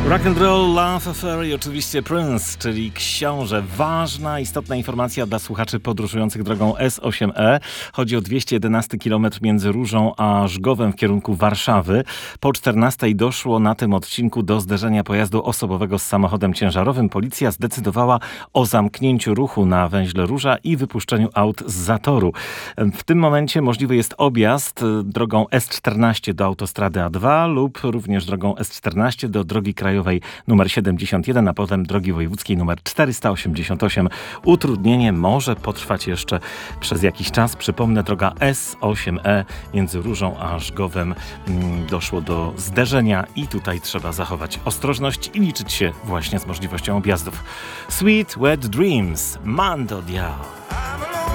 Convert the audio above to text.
Rock and Roll, Love Affair i oczywiście Prince, czyli książę. Ważna, istotna informacja dla słuchaczy podróżujących drogą S8E. Chodzi o 211 km między Różą a Żgowem w kierunku Warszawy. Po 14 doszło na tym odcinku do zderzenia pojazdu osobowego z samochodem ciężarowym. Policja zdecydowała o zamknięciu ruchu na węźle Róża i wypuszczeniu aut z zatoru. W tym momencie możliwy jest objazd drogą S14 do autostrady A2 lub również drogą S14 do drogi krajowej numer 71, a potem drogi wojewódzkiej numer 488. Utrudnienie może potrwać jeszcze przez jakiś czas. Przypomnę, droga S8E między Różą a Żgowem doszło do zderzenia i tutaj trzeba zachować ostrożność i liczyć się właśnie z możliwością objazdów. Sweet Wet Dreams, Mando Diao.